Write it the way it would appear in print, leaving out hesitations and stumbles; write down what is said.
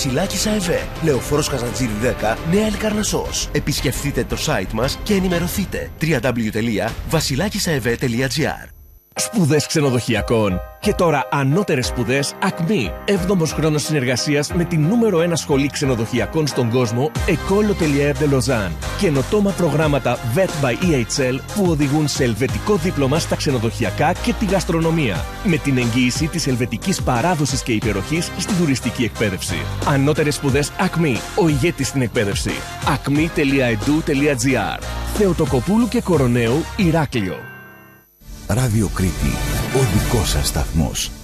Βασιλάκης ΑΕΒ, Λεωφόρος Καζαντζήρη 10, Νέα Ελκαρνασσός. Επισκεφτείτε το site μας και ενημερωθείτε. www.vasilakisaev.gr. Σπουδές ξενοδοχειακών. Και τώρα ανώτερες σπουδές ΑΚΜΗ. 7ος χρόνος συνεργασίας με την νούμερο 1 σχολή ξενοδοχειακών στον κόσμο, École Hôtelière de Lausanne. Καινοτόμα προγράμματα VET by EHL που οδηγούν σε ελβετικό δίπλωμα στα ξενοδοχειακά και τη γαστρονομία. Με την εγγύηση της ελβετικής παράδοσης και υπεροχής στην τουριστική εκπαίδευση. Ανώτερες σπουδές ΑΚΜΗ. Ο ηγέτης στην εκπαίδευση. acmi.edu.gr. Θεοτοκοπούλου και Κοροναίου, Ηράκλειο. Ράδιο Κρήτη, ο δικός σας σταθμός.